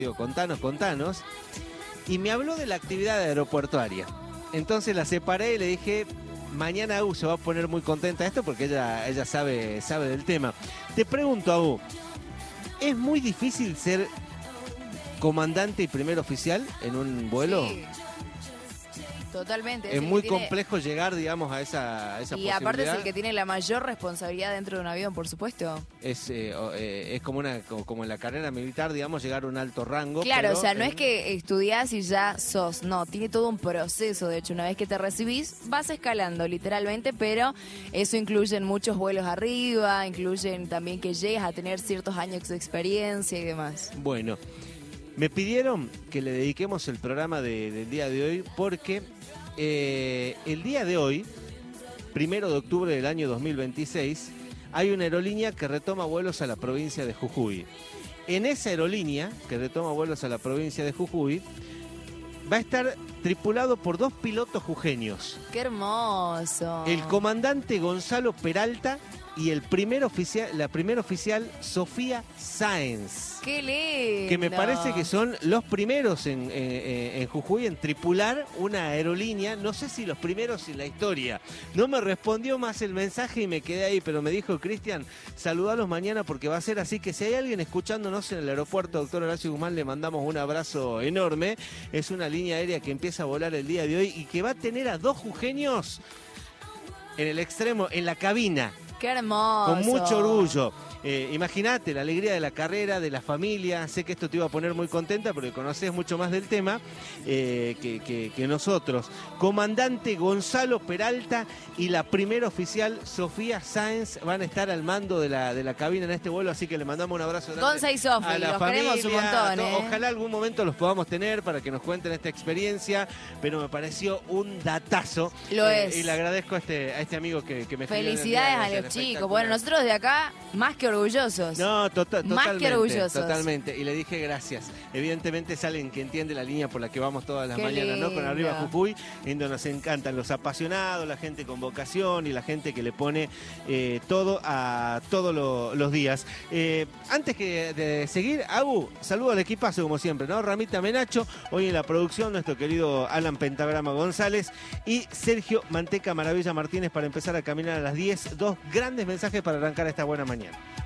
Digo, contanos. Y me habló de la actividad aeropuertuaria. Entonces la separé y le dije, mañana Agu se va a poner muy contenta de esto porque ella sabe del tema. Te pregunto, Agu, ¿es muy difícil ser comandante y primer oficial en un vuelo? Sí. Totalmente. Es muy complejo llegar, digamos, a esa y posibilidad. aparte es el que tiene la mayor responsabilidad dentro de un avión, por supuesto. Es como en la carrera militar, digamos, llegar a un alto rango. Claro, pero o sea, no es que estudiás y ya sos, no, tiene todo un proceso. De hecho, una vez que te recibís, vas escalando literalmente, pero eso incluye muchos vuelos arriba, incluyen también que llegues a tener ciertos años de experiencia y demás. Bueno, me pidieron que le dediquemos el programa del día de hoy porque el día de hoy, 1 de octubre del año 2026, hay una aerolínea que retoma vuelos a la provincia de Jujuy. En esa aerolínea que retoma vuelos a la provincia de Jujuy, va a estar tripulado por 2 pilotos jujeños. ¡Qué hermoso! El comandante Gonzalo Peralta y la primera oficial Sofía Sáenz. ¡Qué lindo! Que me parece que son los primeros en Jujuy en tripular una aerolínea. No sé si los primeros en la historia. No me respondió más el mensaje y me quedé ahí, pero me dijo, Cristian, saludalos mañana porque va a ser así, que si hay alguien escuchándonos en el aeropuerto, doctor Horacio Guzmán, le mandamos un abrazo enorme. Es una línea aérea que empieza a volar el día de hoy y que va a tener a 2 jujeños en el extremo, en la cabina. ¡Qué hermoso! Con mucho orgullo. Imagínate la alegría de la carrera, de la familia. Sé que esto te iba a poner muy contenta porque conoces mucho más del tema que nosotros. Comandante Gonzalo Peralta y la primera oficial Sofía Sáenz van a estar al mando de la cabina en este vuelo, así que le mandamos un abrazo grande Gonza y Sofi, a la los familia, queremos un montón, Ojalá algún momento los podamos tener para que nos cuenten esta experiencia, pero me pareció un datazo. Lo es. Y le agradezco a este amigo que me Felicidades a los chicos. Bueno, nosotros de acá, más que orgullosos. No, totalmente. Más que orgullosos. Totalmente. Y le dije gracias. Evidentemente es alguien que entiende la línea por la que vamos todas las Qué mañanas, ¿no? Con lindo. Arriba Jujuy, en donde nos encantan los apasionados, la gente con vocación y la gente que le pone todo a todos los días. Antes de seguir, Agu, saludo al equipazo como siempre, ¿no? Ramita Menacho, hoy en la producción, nuestro querido Alan Pentagrama González y Sergio Manteca Maravilla Martínez para empezar a caminar a las 10. 2 grandes mensajes para arrancar esta buena mañana.